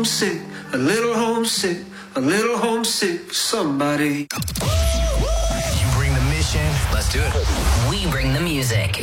homesick, a little homesick, a little homesick for somebody. You bring the mission. Let's do it. We bring the music.